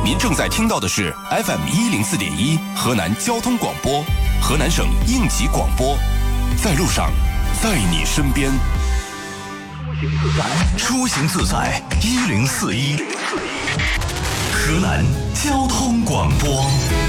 您正在听到的是 FM104.1 河南交通广播，河南省应急广播，在路上，在你身边。出行自在1041，河南交通广播。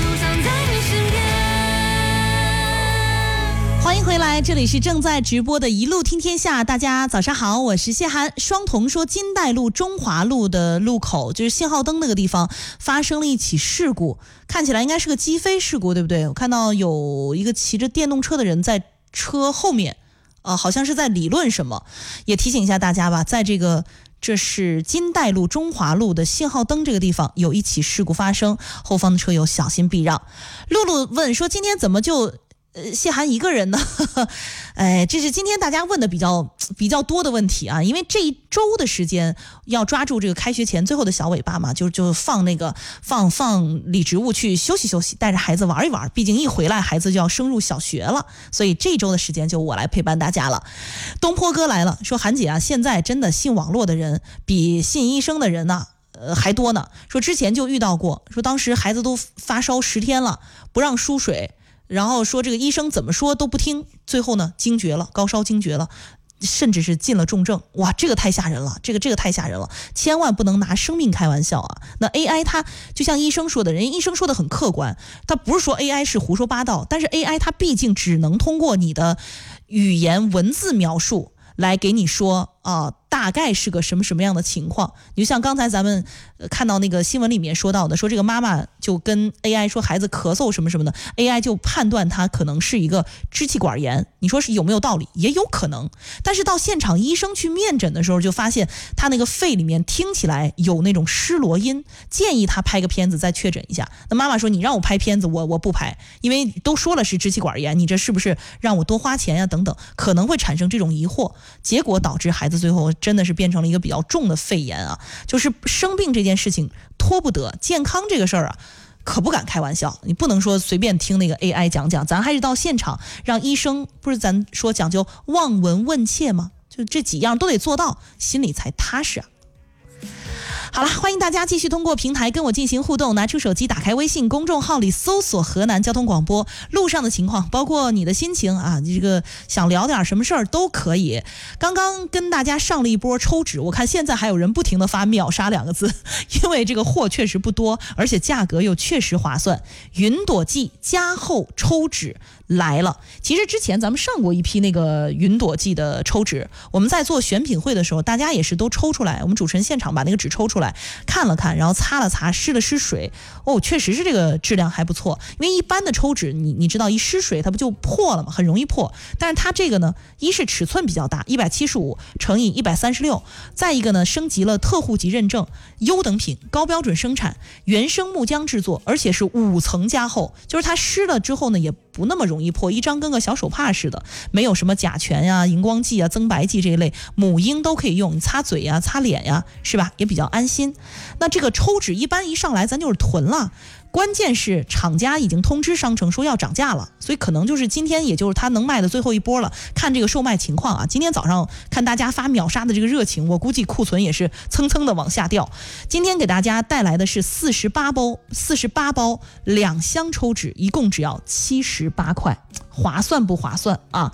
欢迎回来，这里是正在直播的一路听天下。大家早上好，我是谢涵。双童说金代路中华路的路口，就是信号灯那个地方发生了一起事故，看起来应该是个击飞事故，对不对？我看到有一个骑着电动车的人在车后面，好像是在理论什么。也提醒一下大家吧，在这是金代路中华路的信号灯这个地方有一起事故发生，后方的车友小心避让。露露问说今天怎么就谢涵一个人呢？这是今天大家问的比较多的问题啊，因为这一周的时间要抓住这个开学前最后的小尾巴嘛，就放礼植物去休息休息，带着孩子玩一玩，毕竟一回来孩子就要升入小学了，所以这周的时间就我来陪伴大家了。东坡哥来了，说涵姐啊，现在真的信网络的人比信医生的人呢还多呢。说之前就遇到过，说当时孩子都发烧10天了，不让输水，然后说这个医生怎么说都不听，最后呢惊厥了，高烧惊厥了，甚至是进了重症。哇，这个太吓人了，这个太吓人了，千万不能拿生命开玩笑啊。那 AI 它就像医生说的，人家医生说的很客观，他不是说 AI 是胡说八道，但是 AI 它毕竟只能通过你的语言文字描述来给你说大概是个什么样的情况。你就像刚才咱们看到那个新闻里面说到的，说这个妈妈就跟 AI 说孩子咳嗽什么的， AI 就判断他可能是一个支气管炎。你说是有没有道理？也有可能。但是到现场医生去面诊的时候，就发现他那个肺里面听起来有那种失罗音，建议他拍个片子再确诊一下。那妈妈说你让我拍片子我不拍，因为都说了是支气管炎，你这是不是让我多花钱呀等等，可能会产生这种疑惑，结果导致孩子最后真的是变成了一个比较重的肺炎啊。就是生病这件事情拖不得，健康这个事儿啊可不敢开玩笑，你不能说随便听那个 AI 讲，咱还是到现场让医生，不是咱说讲究望闻问切吗？就这几样都得做到，心里才踏实啊。好了，欢迎大家继续通过平台跟我进行互动，拿出手机打开微信公众号里搜索河南交通广播，路上的情况包括你的心情啊，你这个想聊点什么事儿都可以。刚刚跟大家上了一波抽纸，我看现在还有人不停的发秒杀2个字，因为这个货确实不多，而且价格又确实划算。云朵记加厚抽纸来了。其实之前咱们上过一批那个云朵记的抽纸，我们在做选品会的时候大家也是都抽出来，我们主持人现场把那个纸抽出来看了看，然后擦了擦，湿了湿水，确实是这个质量还不错。因为一般的抽纸你知道一湿水它不就破了吗？很容易破。但是它这个呢，一是尺寸比较大，175乘以136，再一个呢升级了特户级认证，优等品，高标准生产，原生木浆制作，而且是5层加厚，就是它湿了之后呢也不那么容易破，一张跟个小手帕似的，没有什么甲醛呀、荧光剂啊、增白剂这一类，母婴都可以用，你擦嘴呀、擦脸呀，是吧？也比较安心。那这个抽纸一般一上来咱就是囤了，关键是厂家已经通知商城说要涨价了，所以可能就是今天也就是他能卖的最后一波了。看这个售卖情况啊，今天早上看大家发秒杀的这个热情，我估计库存也是蹭蹭的往下掉。今天给大家带来的是48包2箱抽纸，一共只要78块，划算不划算啊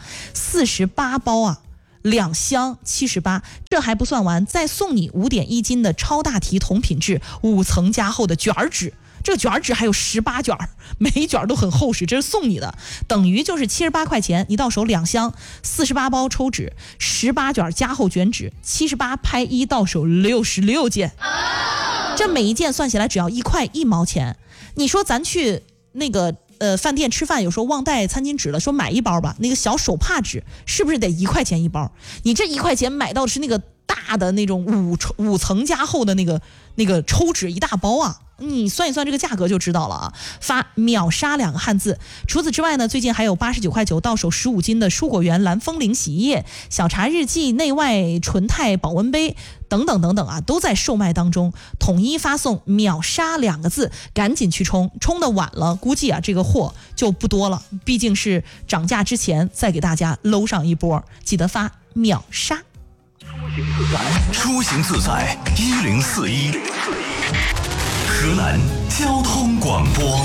？48包啊，2箱78，这还不算完，再送你5.1斤的超大提同品质5层加厚的卷纸。这个卷纸还有18卷，每一卷都很厚实，这是送你的，等于就是78块钱，你到手2箱48包抽纸，18卷加厚卷纸，78拍1，到手66件，这每一件算起来只要1块1毛钱。你说咱去那个饭店吃饭有时候忘带餐巾纸了，说买一包吧，那个小手帕纸是不是得1块钱一包？你这1块钱买到的是那个大的那种5层加厚的那个抽纸一大包啊，你算一算这个价格就知道了啊。发秒杀2个汉字。除此之外呢，最近还有89块9到手15斤的蔬果园蓝风铃洗衣液、小茶日记内外纯钛保温杯等等等等啊，都在售卖当中。统一发送秒杀2个字，赶紧去冲的晚了估计啊这个货就不多了，毕竟是涨价之前再给大家搂上一波，记得发秒杀。 出行自在1041， 河南交通广播。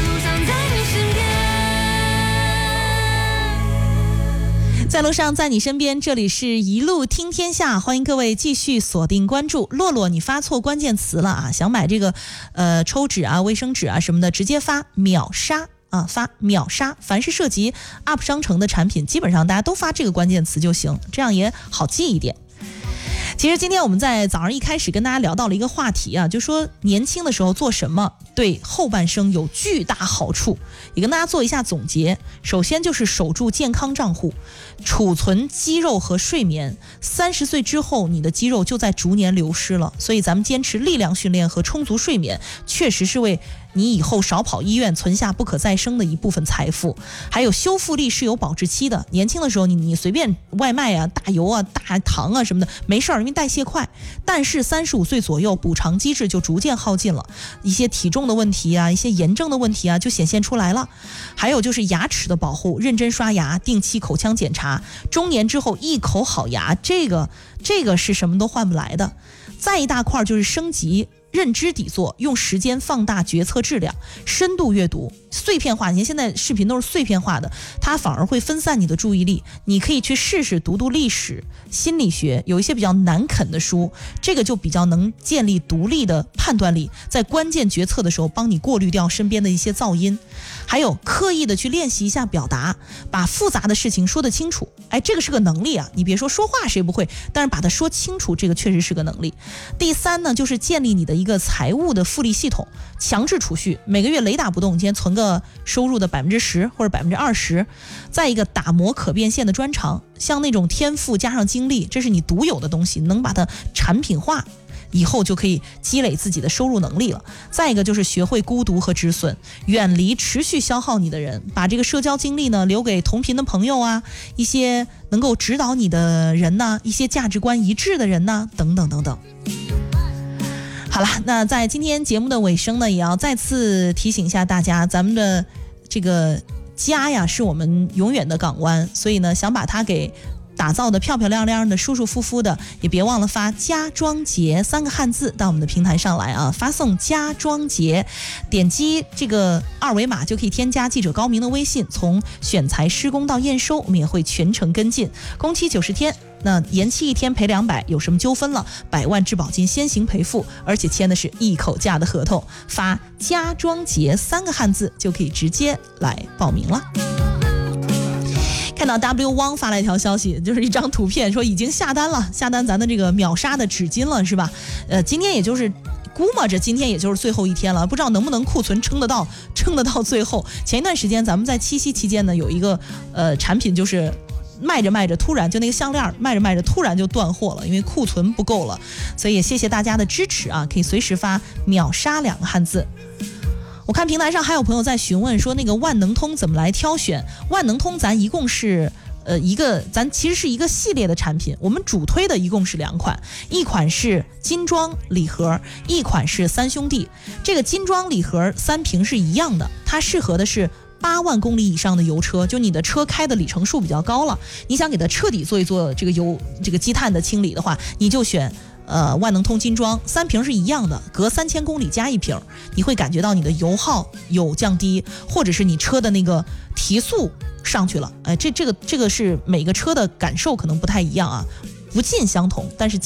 在路上，在你身边，这里是一路听天下，欢迎各位继续锁定关注。洛洛，你发错关键词了啊！想买这个抽纸啊、卫生纸啊什么的，直接发秒杀啊，发秒杀。凡是涉及 UP 商城的产品，基本上大家都发这个关键词就行，这样也好记一点。其实今天我们在早上一开始跟大家聊到了一个话题啊，就说年轻的时候做什么对后半生有巨大好处，也跟大家做一下总结。首先就是守住健康账户，储存肌肉和睡眠。30岁之后你的肌肉就在逐年流失了，所以咱们坚持力量训练和充足睡眠，确实是为你以后少跑医院存下不可再生的一部分财富。还有修复力是有保质期的，年轻的时候你随便外卖啊、大油啊、大糖啊什么的没事儿，因为代谢快。但是35岁左右补偿机制就逐渐耗尽了，一些体重的问题啊、一些炎症的问题啊就显现出来了。还有就是牙齿的保护，认真刷牙，定期口腔检查，中年之后一口好牙，这个是什么都换不来的。再一大块就是升级认知底座，用时间放大决策质量，深度阅读。碎片化，你看现在视频都是碎片化的，它反而会分散你的注意力。你可以去试试读历史、心理学，有一些比较难啃的书，这个就比较能建立独立的判断力，在关键决策的时候帮你过滤掉身边的一些噪音。还有刻意的去练习一下表达，把复杂的事情说得清楚。这个是个能力啊，你别说说话谁不会，但是把它说清楚，这个确实是个能力。第三呢，就是建立你的一个财务的复利系统，强制储蓄，每个月雷打不动，今天存个收入的10%或者20%。再一个，打磨可变现的专长，像那种天赋加上精力，这是你独有的东西，能把它产品化，以后就可以积累自己的收入能力了。再一个就是学会孤独和止损，远离持续消耗你的人，把这个社交精力呢留给同频的朋友啊，一些能够指导你的人呐，一些价值观一致的人呐，等等等等。好了，那在今天节目的尾声呢，也要再次提醒一下大家，咱们的这个家呀是我们永远的港湾，所以呢想把它给打造的漂漂亮亮的、舒舒服服的，也别忘了发家装节3个汉字到我们的平台上来啊！发送家装节，点击这个2维码就可以添加记者高明的微信，从选材施工到验收，我们也会全程跟进。工期90天，那延期1天赔200，有什么纠纷了，100万质保金先行赔付，而且签的是一口价的合同。发家装节3个汉字就可以直接来报名了。看到 W 汪发来一条消息，就是一张图片，说已经下单了，下单咱的这个秒杀的纸巾了，是吧？今天也就是估摸着今天也就是最后一天了，不知道能不能库存撑得到最后。前一段时间咱们在七夕期间呢，有一个产品就是卖着突然就那个项链卖着突然就断货了，因为库存不够了。所以也谢谢大家的支持啊，可以随时发秒杀2个汉字。我看平台上还有朋友在询问说，那个万能通怎么来挑选？万能通咱一共是咱其实是一个系列的产品，我们主推的一共是2款，一款是金装礼盒，一款是3兄弟。这个金装礼盒3瓶是一样的，它适合的是8万公里以上的油车，就你的车开的里程数比较高了，你想给它彻底做一做这个积碳的清理的话，你就选万能通金装，3瓶是一样的，隔3000公里加1瓶，你会感觉到你的油耗有降低，或者是你车的那个提速上去了。这个是每个车的感受可能不太一样啊，不尽相同，但是